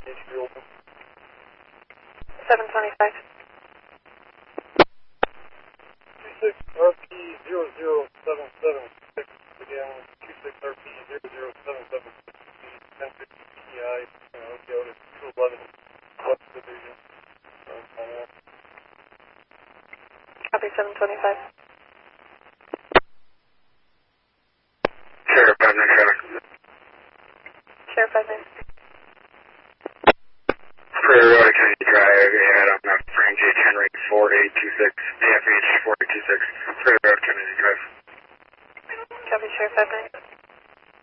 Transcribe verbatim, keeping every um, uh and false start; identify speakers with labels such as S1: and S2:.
S1: seven twenty-five.
S2: two six R P zero zero seven seven six, again, two six R P zero zero seven seven six, ten fifty P I, uh, go to two eleven West Division. Uh,
S1: Copy seven twenty-five.
S3: Sheriff five nine seven.
S1: Sheriff five nine.
S3: Prairie Road, Kennedy Drive, and I'm not Frank H. Henry four eight two six, A F H four eight two six, Prairie Road, Kennedy Drive.
S1: Copy Sheriff five nine.